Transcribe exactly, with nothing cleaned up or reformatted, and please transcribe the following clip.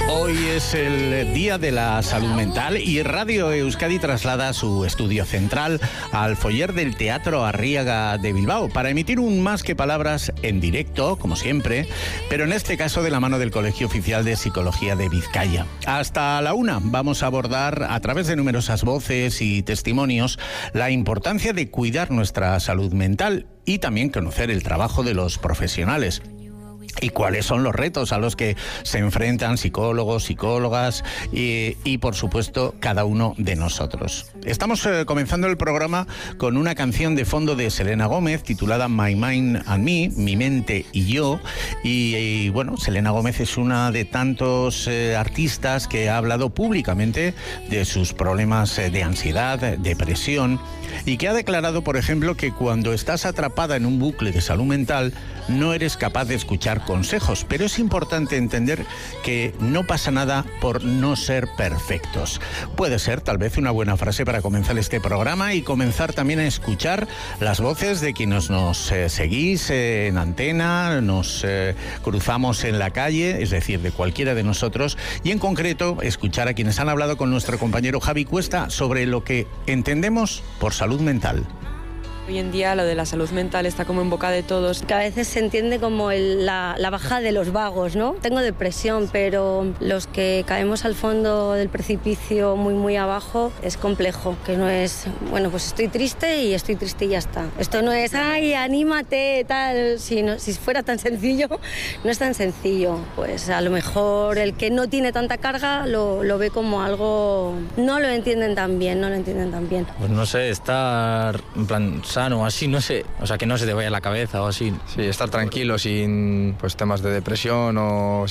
Hoy es el Día de la Salud Mental y Radio Euskadi traslada su estudio central al foyer del Teatro Arriaga de Bilbao para emitir un Más que Palabras en directo, como siempre, pero en este caso de la mano del Colegio Oficial de Psicología de Vizcaya. Hasta la una vamos a abordar, a través de numerosas voces y testimonios, la importancia de cuidar nuestra salud mental y también conocer el trabajo de los profesionales. Y cuáles son los retos a los que se enfrentan psicólogos, psicólogas y, y por supuesto, cada uno de nosotros. Estamos eh, comenzando el programa con una canción de fondo de Selena Gómez titulada My Mind and Me, Mi Mente y Yo. Y, y bueno, Selena Gómez es una de tantos eh, artistas que ha hablado públicamente de sus problemas eh, de ansiedad, depresión, y que ha declarado, por ejemplo, que cuando estás atrapada en un bucle de salud mental no eres capaz de escuchar consejos, pero es importante entender que no pasa nada por no ser perfectos. Puede ser tal vez una buena frase para comenzar este programa y comenzar también a escuchar las voces de quienes nos eh, seguís eh, en antena, nos eh, cruzamos en la calle, es decir, de cualquiera de nosotros, y en concreto escuchar a quienes han hablado con nuestro compañero Javi Cuesta sobre lo que entendemos por salud mental. Hoy en día lo de la salud mental está como en boca de todos. Que a veces se entiende como el, la, la bajada de los vagos, ¿no? Tengo depresión, pero los que caemos al fondo del precipicio muy, muy abajo es complejo. Que no es, bueno, pues estoy triste y estoy triste y ya está. Esto no es, ay, anímate, tal. Si, no, si fuera tan sencillo, no es tan sencillo. Pues a lo mejor el que no tiene tanta carga lo, lo ve como algo... No lo entienden tan bien, no lo entienden tan bien. Pues no sé, estar en plan... sano, así, no sé, o sea, que no se te vaya la cabeza o así. Sí, estar tranquilo sin pues temas de depresión o